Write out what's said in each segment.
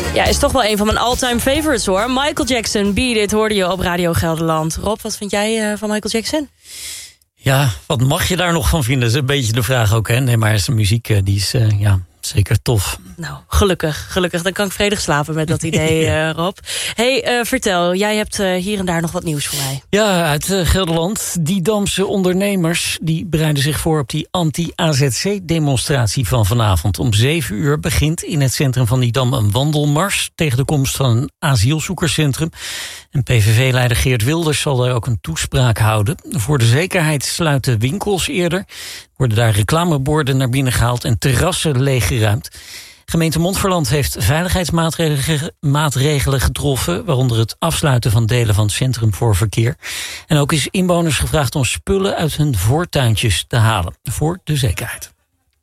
Ja, is toch wel een van mijn all-time favorites hoor. Michael Jackson, Beat It, hoorde je op Radio Gelderland. Rob, wat vind jij van Michael Jackson? Ja, wat mag je daar nog van vinden? Dat is een beetje de vraag ook, hè? Nee, maar zijn muziek die is zeker tof. Nou, gelukkig. Dan kan ik vredig slapen met dat idee, Rob. Hey, vertel, jij hebt hier en daar nog wat nieuws voor mij. Ja, uit Gelderland. Die Damse ondernemers die bereiden zich voor op die anti-AZC-demonstratie van vanavond. Om 7 uur begint in het centrum van Didam een wandelmars tegen de komst van een asielzoekerscentrum. En PVV-leider Geert Wilders zal daar ook een toespraak houden. Voor de zekerheid sluiten winkels eerder. Worden daar reclameborden naar binnen gehaald en terrassen leeggeruimd. Gemeente Montferland heeft veiligheidsmaatregelen getroffen, waaronder het afsluiten van delen van het centrum voor verkeer. En ook is inwoners gevraagd om spullen uit hun voortuintjes te halen, voor de zekerheid.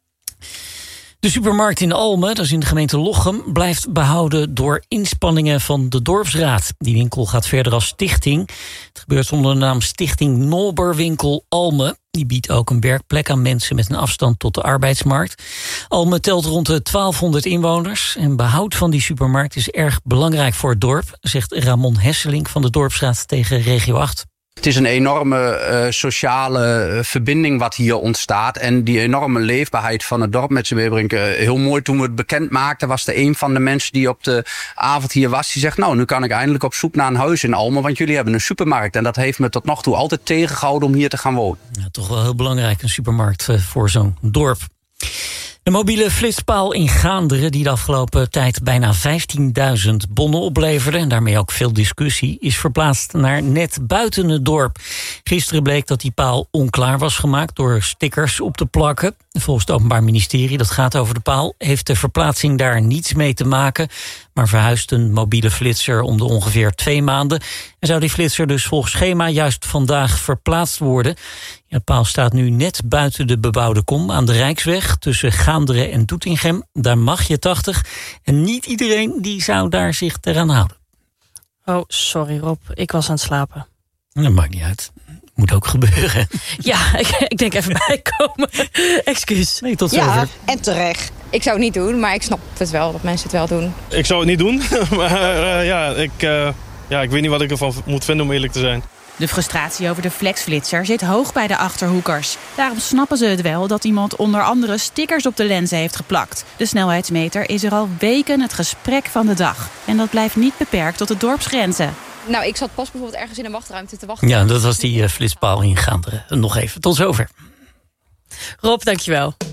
De supermarkt in Almen, dat is in de gemeente Lochem, blijft behouden door inspanningen van de dorpsraad. Die winkel gaat verder als stichting. Het gebeurt onder de naam Stichting Nolberwinkel Almen. Die biedt ook een werkplek aan mensen met een afstand tot de arbeidsmarkt. Almen telt rond de 1200 inwoners. En behoud van die supermarkt is erg belangrijk voor het dorp, zegt Ramon Hesselink van de dorpsraad tegen Regio 8. Het is een enorme sociale verbinding wat hier ontstaat. En die enorme leefbaarheid van het dorp met z'n meebrengen. Heel mooi toen we het bekend maakten, was er een van de mensen die op de avond hier was. Die zegt, nou, nu kan ik eindelijk op zoek naar een huis in Almen, want jullie hebben een supermarkt. En dat heeft me tot nog toe altijd tegengehouden om hier te gaan wonen. Ja, toch wel heel belangrijk, een supermarkt voor zo'n dorp. De mobiele flitspaal in Gaanderen, die de afgelopen tijd bijna 15.000 bonnen opleverde, en daarmee ook veel discussie, is verplaatst naar net buiten het dorp. Gisteren bleek dat die paal onklaar was gemaakt door stickers op te plakken. Volgens het Openbaar Ministerie, dat gaat over de paal, heeft de verplaatsing daar niets mee te maken, maar verhuist een mobiele flitser om de ongeveer 2 maanden. En zou die flitser dus volgens schema juist vandaag verplaatst worden. Ja, de paal staat nu net buiten de bebouwde kom aan de Rijksweg tussen Gaanderen en Doetinchem. Daar mag je 80 en niet iedereen die zou daar zich eraan houden. Oh, sorry Rob, ik was aan het slapen. Dat maakt niet uit. Moet ook gebeuren. Ja, ik denk even bijkomen. Excuus. Nee, tot zover. Ja, en terecht. Ik zou het niet doen, maar ik snap het wel dat mensen het wel doen. Ik zou het niet doen, maar ik weet niet wat ik ervan moet vinden om eerlijk te zijn. De frustratie over de flexflitser zit hoog bij de Achterhoekers. Daarom snappen ze het wel dat iemand onder andere stickers op de lenzen heeft geplakt. De snelheidsmeter is er al weken het gesprek van de dag. En dat blijft niet beperkt tot de dorpsgrenzen. Nou, ik zat pas bijvoorbeeld ergens in een wachtruimte te wachten. Ja, dat was die flitspaal in Gaanderen. Nog even, tot zover. Rob, dankjewel.